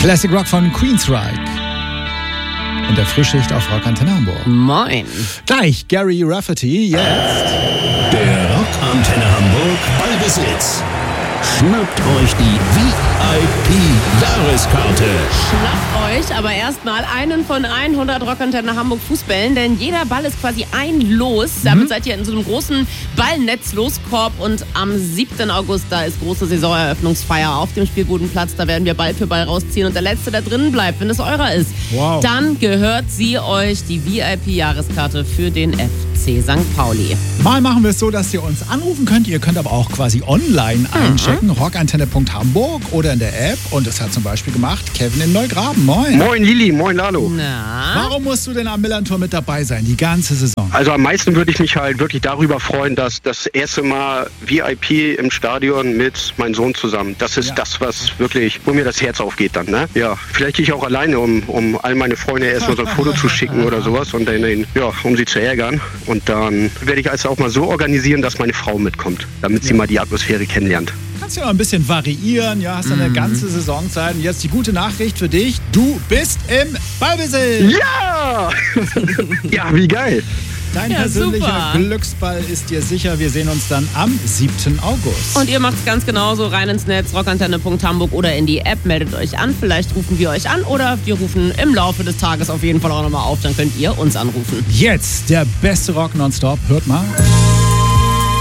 Classic Rock von Queensryche. Und der Frühschicht auf Rockantenne Hamburg. Moin. Gleich Gary Rafferty, jetzt. Der Rockantenne Hamburg Ballbesitz. Schnappt euch die VIP-Jahreskarte. Schnappt euch aber erstmal einen von 100 Rockantenne Hamburg Fußbällen, denn jeder Ball ist quasi ein Los. Damit seid ihr in so einem großen Ballnetz-Loskorb und am 7. August, da ist große Saisoneröffnungsfeier auf dem Spielgutenplatz. Da werden wir Ball für Ball rausziehen und der Letzte, der drinnen bleibt, wenn es eurer ist, dann gehört sie euch, die VIP-Jahreskarte für den FC St. Pauli. Mal machen wir es so, dass ihr uns anrufen könnt. Ihr könnt aber auch quasi online einchecken. Rockantenne.hamburg oder in der App. Und das hat zum Beispiel gemacht Kevin in Neugraben. Moin. Moin Lili, moin Lalo. Na? Warum musst du denn am Millantor mit dabei sein, die ganze Saison? Also am meisten würde ich mich halt wirklich darüber freuen, dass das erste Mal VIP im Stadion mit meinem Sohn zusammen. Das ist das, was wirklich, wo mir das Herz aufgeht dann, ne? Ja, vielleicht gehe ich auch alleine, um all meine Freunde erstmal so ein Foto zu schicken oder sowas und dann, um sie zu ärgern. Und dann werde ich es auch mal so organisieren, dass meine Frau mitkommt, damit sie mal die Atmosphäre kennenlernt. Kannst ja mal ein bisschen variieren, ja, hast eine ganze Saisonzeit. Und jetzt die gute Nachricht für dich, du bist im Ballbesitz. Ja! Ja, wie geil. Dein Ja, persönlicher super. Glücksball ist dir sicher. Wir sehen uns dann am 7. August. Und ihr macht es ganz genauso, rein ins Netz, rockantenne.hamburg oder in die App, meldet euch an, vielleicht rufen wir euch an oder wir rufen im Laufe des Tages auf jeden Fall auch nochmal auf, dann könnt ihr uns anrufen. Jetzt der beste Rock nonstop, hört mal.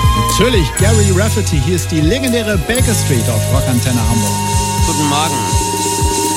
Natürlich Gary Rafferty, hier ist die legendäre Baker Street auf Rockantenne Hamburg. Guten Morgen.